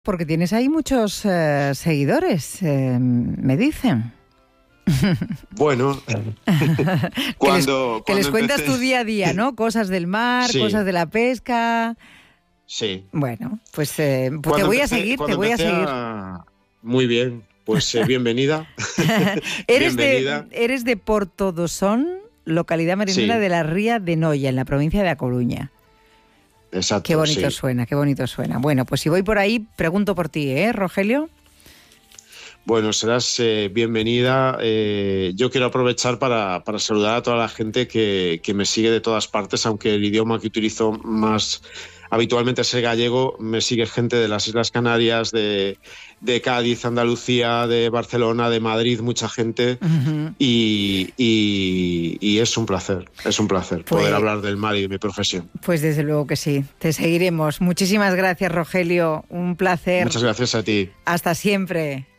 Porque tienes ahí muchos seguidores, me dicen. Bueno, que les cuentas tu día a día, ¿no? Cosas del mar, sí. Cosas de la pesca. Sí. Bueno, pues te voy a seguir. Muy bien, pues bienvenida. Eres de Portodosón, localidad marinera de la Ría de Noia, en la provincia de A Coruña. Exacto. Qué bonito suena, qué bonito suena. Bueno, pues si voy por ahí, pregunto por ti, Rogelio? Bueno, serás bienvenida. Yo quiero aprovechar para saludar a toda la gente que me sigue de todas partes, aunque el idioma que utilizo más habitualmente es el gallego. Me sigue gente de las Islas Canarias, de Cádiz, Andalucía, de Barcelona, de Madrid, mucha gente. Uh-huh. Y es un placer poder hablar del mar y de mi profesión. Pues desde luego que sí, te seguiremos. Muchísimas gracias, Rogelio, un placer. Muchas gracias a ti. Hasta siempre.